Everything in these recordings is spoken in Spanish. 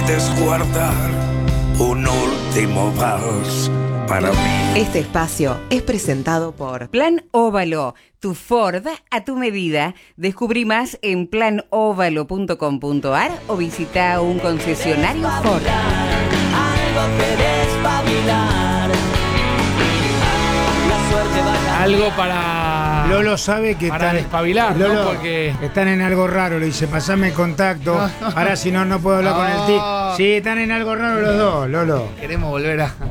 puedes guardar un último vals para mí. Este espacio es presentado por Plan Óvalo, tu Ford a tu medida. Descubrí más en planovalo.com.ar o visita un concesionario Ford. Algo que despabilar. La suerte va a Algo para... Lolo sabe que para están, despabilar, Lolo, ¿no? Porque... están en algo raro, le dice, pasame el contacto. Ahora si no, no puedo hablar con el tío. Sí, están en algo raro los dos, Lolo. Queremos volver a...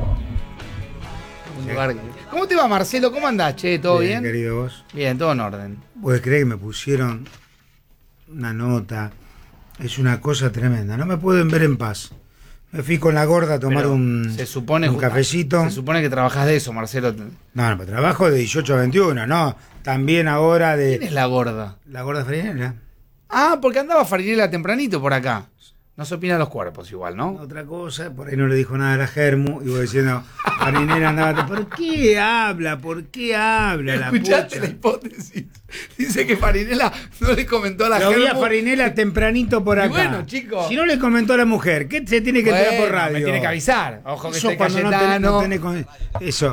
un lugar que... ¿Cómo te va, Marcelo? ¿Cómo andás, che? ¿Todo bien? Querido vos. Bien, todo en orden. ¿Puedes creer que me pusieron una nota? Es una cosa tremenda. No me pueden ver en paz. Me fui con la gorda a tomar Pero un cafecito. Se supone que trabajás de eso, Marcelo. No, pero trabajo de 18 a 21, ¿no? También ahora de... ¿Quién es la gorda? La gorda Farinela. Ah, porque andaba Farinela tempranito por acá. No se opina de los cuerpos igual, ¿no? Otra cosa, por ahí no le dijo nada a la Germu, y voy diciendo, Farinela andaba... ¿Por qué habla? ¿Por qué habla la ¿Escuchaste pucha? la hipótesis? Dice que Farinela no le comentó a la Lo vi a Germu. Farinela tempranito por acá. Y bueno, chicos. Si no le comentó a la mujer, ¿qué se tiene que enterar por radio? Me tiene que avisar. Ojo que Eso esté cuando Cayetano. no tenés eso.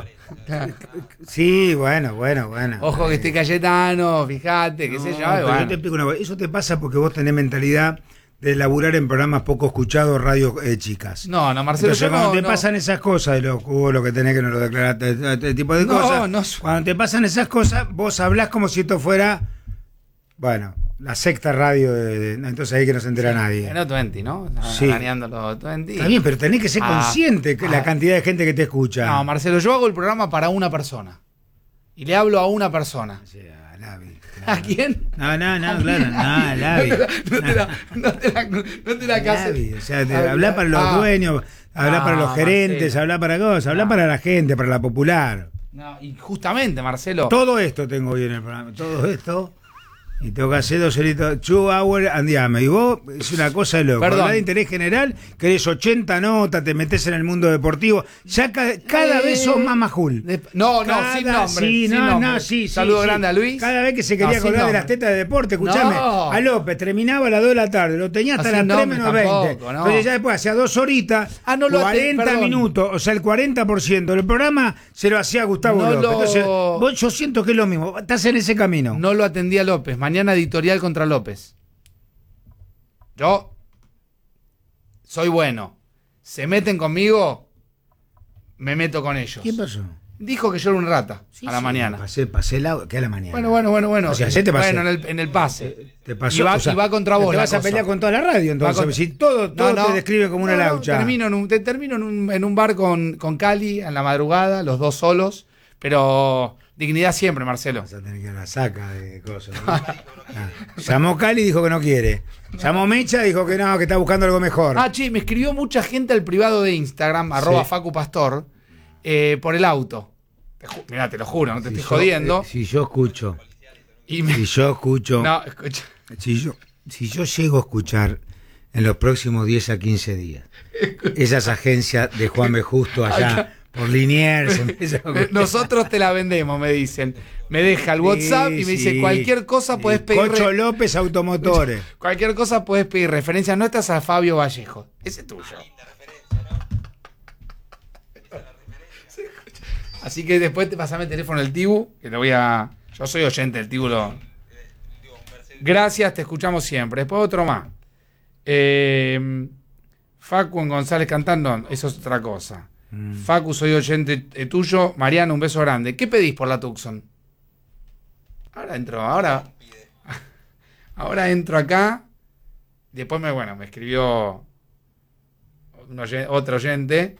Sí, bueno. Ojo que esté Cayetano, fíjate, qué sé yo. Pero Bueno. yo te explico una cosa. Eso te pasa porque vos tenés mentalidad de laburar en programas poco escuchados, radios chicas. No, Marcelo, Entonces, yo cuando te no. pasan esas cosas, de lo que tenés que no lo declaraste, este tipo de cosas, cuando te pasan esas cosas, vos hablás como si esto fuera, bueno, la sexta radio, entonces ahí que no se entera nadie. No 20, ¿no? Sí. Ganeándolo 20. Está bien, pero tenés que ser consciente que la cantidad de gente que te escucha. No, Marcelo, yo hago el programa para una persona. Y le hablo a una persona. Sí, a Lavi. ¿A quién? No, claro, no, Lavi. No te la cases. Lavi, o sea, hablar para los dueños, hablar para los gerentes, Marcelo. hablar para cosas, hablar para la gente, para la popular. No, y justamente, Marcelo. Todo esto tengo hoy en el programa, todo esto. Y tengo que hacer 2 horitos, 2 hours, andiame. Y vos, es una cosa de loco. Perdón. Hablar de interés general, querés 80 notas, te metés en el mundo deportivo. Ya cada vez sos más majul. No, sin nombre. Sí, sin nombre. sí. Saludo grande a Luis. Cada vez que se quería sin colgar de nombre. las tetas de deporte, escuchame, No. a López terminaba a las 2 de la tarde, lo tenía hasta Sin las 3 nombre menos tampoco, 20. no. Entonces ya después hacía 2 horitas, No lo 40 perdón. minutos, o sea, el 40% del programa se lo hacía Gustavo No López. lo- Entonces, yo siento que es lo mismo, estás en ese camino. No lo atendía López. Mañana editorial contra López. Yo soy bueno. Se meten conmigo, me meto con ellos. ¿Qué pasó? Dijo que yo era un rata a la mañana. Pasé el audio, ¿qué a la mañana? Bueno. O sea, ¿sí te pasé? Bueno, en el pase. Te pasó, Y va, o sea, y va contra vos te la vas a cosa. pelear con toda la radio, entonces. Va con- Si todo te describe como una laucha. Termino en un bar con Cali en la madrugada, los dos solos, pero dignidad siempre, Marcelo. Vas a tener que ir a la saca de cosas. ¿no? Llamó Cali y dijo que no quiere. Llamó Mecha y dijo que no, que está buscando algo mejor. Che, me escribió mucha gente al privado de Instagram, @FacuPastor, por el auto. Mirá, te lo juro, no te estoy jodiendo. Si yo escucho. Y me- Si yo escucho. No, escucha. Si yo llego a escuchar en los próximos 10 a 15 días esas agencias de Juan B. Justo allá por Liniers. Nosotros te la vendemos, me dicen. Me deja el WhatsApp y me dice, cualquier cosa puedes pedir. Cocho López Automotores. Cualquier cosa puedes pedir referencias nuestras a Fabio Vallejo. Ese es tuyo. Así que después te pasame el teléfono del Tibu, que lo voy a... Yo soy oyente del Tibu. Gracias, te escuchamos siempre. Después otro más. Facu en González cantando, eso es otra cosa. Facu, soy oyente tuyo. Mariano, un beso grande. ¿Qué pedís por la Tucson? Ahora entro acá. Después me escribió otro oyente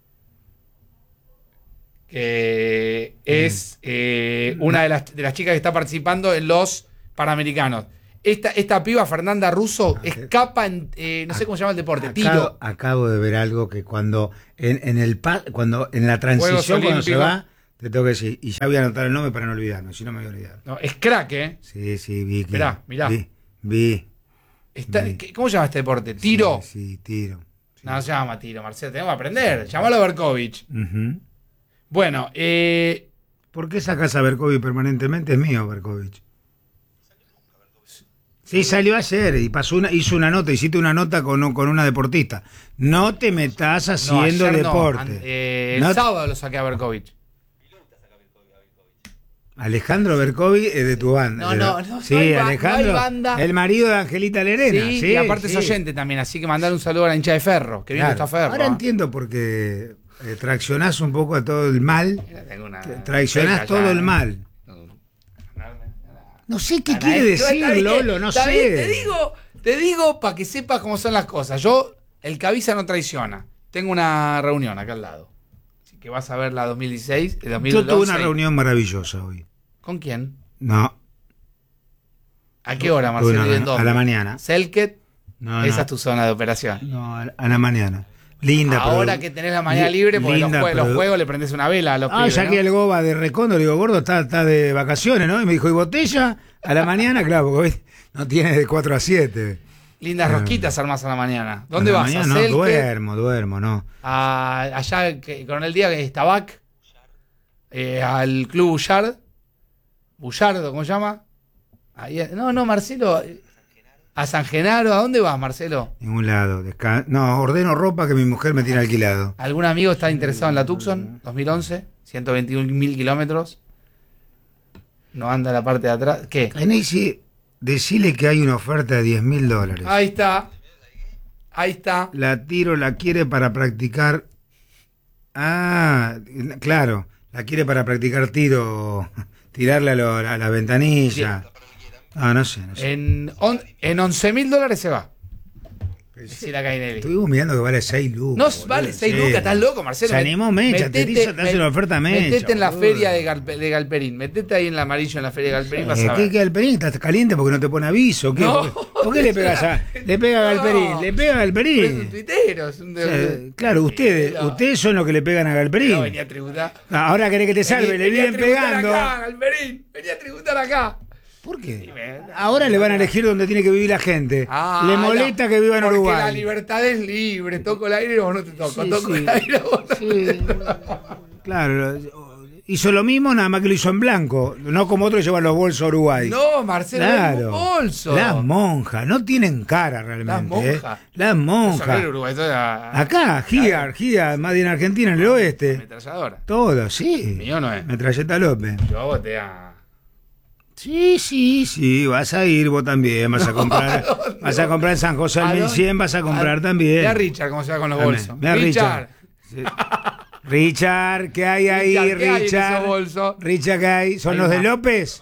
que es una de las chicas que está participando en los Panamericanos. Esta piba, Fernanda Russo, escapa en, no sé cómo se llama el deporte, tiro. Acabo de ver algo que cuando cuando en la transición, Juegos cuando se Olímpicos. va, te tengo que decir, y ya voy a anotar el nombre para no olvidarme, si no me voy a olvidar. No, es crack, ¿eh? Sí, vi. Mirá. Vi. ¿Cómo se llama este deporte? ¿Tiro? Sí, tiro. Sí. No se llama tiro, Marcelo, tenemos que aprender. Llamalo a Berkovich. Ujú. Bueno, ¿Por qué sacas a Berkovich permanentemente? Es mío, Berkovich. Sí, salió ayer y hizo una nota, hiciste una nota con una deportista. No te metas haciendo ayer deporte. El sábado lo saqué a Berkovich. Alejandro Berkovi es de tu banda. No. Sí, no hay Alejandro, banda. el marido de Angelita Lerena. Sí, y aparte es oyente también, así que mandar un saludo a la hincha de Ferro, que bien Claro. está Ferro. Ahora entiendo porque traccionás un poco a todo el mal. Traicionás todo el mal. No sé qué quiere decir, Lolo, no sé. Te digo para que sepas cómo son las cosas. Yo, el Cabeza no traiciona. Tengo una reunión acá al lado. Así que vas a ver la 2016, el 2012. Yo tuve una reunión maravillosa hoy. ¿Con quién? No. ¿A qué hora, Marcelo? A la mañana. ¿Selket? No, Esa es tu zona de operación. No, a la mañana. Linda. Ahora que tenés la mañana libre, porque los juegos le prendés una vela a los pibes, ya que el Goba de Recondo, le digo, gordo, está de vacaciones, ¿no? Y me dijo, ¿y botella? A la mañana, claro, porque hoy no tiene de 4 a 7. Lindas rosquitas armás a la mañana. ¿Dónde a la vas? Mañana, ¿A no, Selket? duermo, no. Allá, con el día que es Tabac, al Club Bullardo, ¿cómo se llama? Ahí, no, Marcelo, a San Genaro, ¿a dónde vas, Marcelo? Ningún lado. No, ordeno ropa que mi mujer me tiene alquilado. ¿Algún amigo está interesado en la Tucson 2011? 121.000 kilómetros. No anda la parte de atrás. ¿Qué? Enesi, decile que hay una oferta de $10.000. Ahí está. La tiro, la quiere para practicar. Claro. La quiere para practicar tiro. Tirarle a la ventanilla. Sí. No sé. En $11.000 se va. Sí, la Cainelli. Estuvimos mirando que vale 6 lucas. No vale 6 lucas, estás loco, Marcelo. Se animó Mecha, te hace una oferta Mecha. Metete en la boludo. feria de Galperín. Metete ahí en el amarillo en la feria de Galperín. Vas a ver. ¿Qué Galperín? ¿Estás caliente porque no te pone aviso? ¿Qué? No. ¿Por qué le pegas le pega a Galperín? No. Le pega a Galperín. Es un tuitero. Es un Claro, ustedes son los que le pegan a Galperín. No, venía a tributar. Ahora querés que te salve, le vienen pegando. Acá, Galperín. Venía a tributar acá. ¿Por qué? Ahora le van a elegir donde tiene que vivir la gente. Le molesta que viva en Uruguay. Porque la libertad es libre. Toco el aire o no te toco. Sí, toco el aire o no te toco. Claro. Hizo lo mismo, nada más que lo hizo en blanco. No como otros llevan los bolsos a Uruguay. No, Marcelo, claro. no bolso. Las monjas no tienen cara realmente. Las monjas. Acá, Gia, más bien en Argentina, en el oeste. Ametralladora. Todo, sí. Mío no es. Metralleta López. Yo voté a... Sí, vas a ir vos también, vas a comprar en San José al 1100, vas a comprar también. Mira a Richard cómo se va con los bolsos. Mira Richard. Sí. Richard, ¿qué hay ahí, Richard? Richard, ¿qué hay? ¿Son los de López?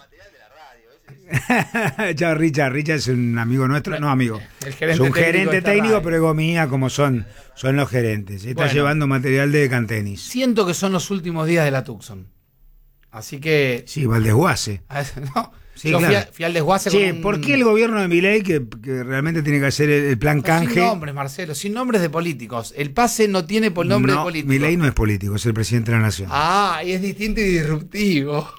Chao, Richard es un amigo nuestro, no amigo. Es un gerente técnico, pero egomía como son los gerentes. Está llevando material de cantenis. Siento que son los últimos días de la Tucson. Así que... Sí, va al desguace. No, sí, yo claro. fui al desguace con ¿por qué el gobierno de Milei, que realmente tiene que hacer el plan canje? Sin nombres, Marcelo, sin nombres de políticos. El pase no tiene nombre de político. Milei no es político, es el presidente de la nación. Y es distinto y disruptivo.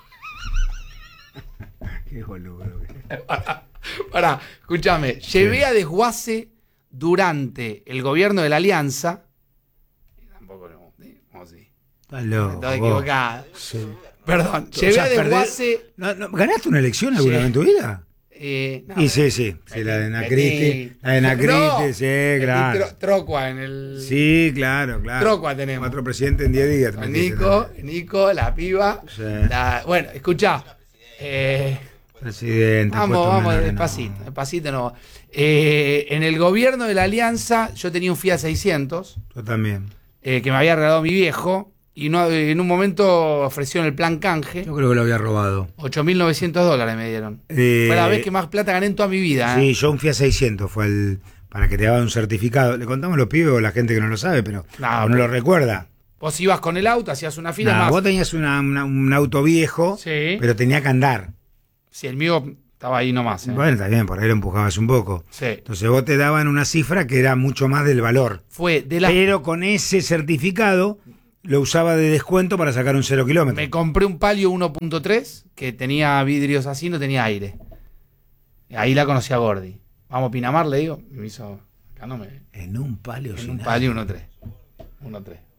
Qué boludo. Pará, escúchame. Llevé a desguace durante el gobierno de la Alianza. Tampoco no. Sí. Estás loco. Estaba equivocado. Sí. Perdón, llevé a desguace. ¿Ganaste una elección alguna vez en tu vida? No, y sí, la de Nacristi. La de Nacristi, sí, claro. Trocua en el. Sí, claro. Trocua tenemos. 4 presidentes en 10 días. Nico, la piba. Sí. Bueno, escuchá. Presidente. Vamos, despacito no. En el gobierno de la Alianza, yo tenía un Fiat 600. Yo también. Que me había regalado mi viejo. Y en un momento ofrecieron el plan canje. Yo creo que lo había robado. $8.900 me dieron. Fue la vez que más plata gané en toda mi vida. Sí, yo un Fiat 600 fue para que te daban un certificado. Le contamos a los pibes o a la gente que no lo sabe, pero no lo recuerda. Vos ibas con el auto, hacías una fila más. Vos tenías un auto viejo, sí, pero tenía que andar. Sí, el mío estaba ahí nomás. Bueno, está bien, por ahí lo empujabas un poco. Sí. Entonces vos te daban una cifra que era mucho más del valor. Pero con ese certificado lo usaba de descuento para sacar un 0 kilómetro. Me compré un Palio 1.3 que tenía vidrios así, no tenía aire. Ahí la conocí a Gordi. Vamos a Pinamar, le digo. Me hizo... Acá no me... En un Palio. En un Palio 1.3.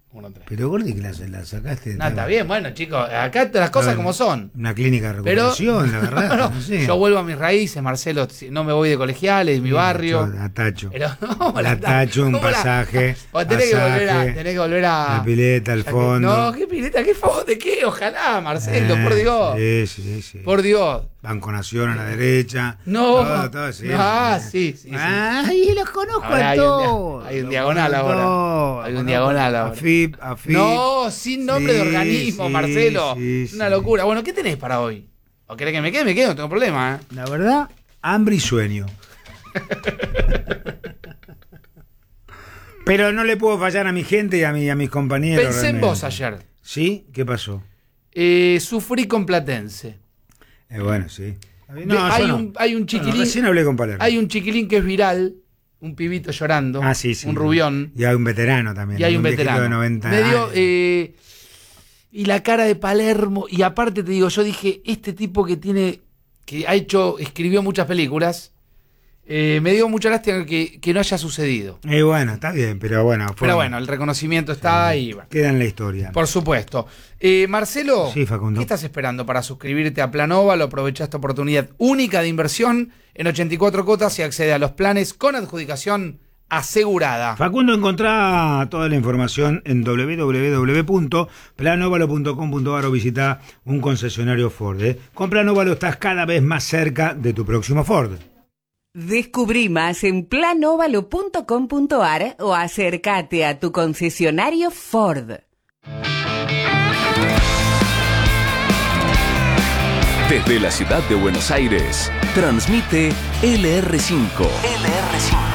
1-3. Pero Gordi, que la sacaste. No, está bien, bueno, chicos, acá las cosas como son. Una clínica de recuperación, la verdad. No sé. Yo vuelvo a mis raíces, Marcelo, no me voy de colegiales, mi barrio. Atacho. Pero no, Atacho, un pasaje. Tenés que volver a. La pileta, al fondo. No, ¿qué pileta? ¿Qué fondo? ¿De qué? Ojalá, Marcelo, por Dios. Sí. Por Dios. Banco Nación a la derecha. No. Todo, sí. Sí. Ahí los conozco a todos. Hay un diagonal ahora. Hay un diagonal ahora. AFIP. No, sin nombre de organismo, Marcelo. Es una locura. Bueno, ¿qué tenés para hoy? ¿O querés que me quede, no tengo problema. La verdad, hambre y sueño. Pero no le puedo fallar a mi gente y a mis compañeros. Pensé realmente. en vos ayer. ¿Sí? ¿Qué pasó? Sufrí con Platense. Bueno, sí. Hay un chiquilín. Recién hablé con Palermo. Hay un chiquilín que es viral, un pibito llorando. Sí. Un rubión. Y hay un veterano también. Y hay un veterano. De 90 años. Y la cara de Palermo. Y aparte te digo, yo dije, este tipo que escribió muchas películas. Me dio mucha lástima que no haya sucedido. Bueno, está bien, pero bueno. Pero bueno, el reconocimiento está ahí. Bueno. Queda en la historia. Por supuesto. Marcelo, sí, Facundo. ¿Qué estás esperando para suscribirte a Plan Óvalo? Aprovecha esta oportunidad única de inversión en 84 cuotas y accede a los planes con adjudicación asegurada. Facundo, encontrá toda la información en www.planovalo.com.ar o visita un concesionario Ford. Con Plan Óvalo estás cada vez más cerca de tu próximo Ford. Descubrí más en planovalo.com.ar o acércate a tu concesionario Ford. Desde la ciudad de Buenos Aires, transmite LR5. LR5.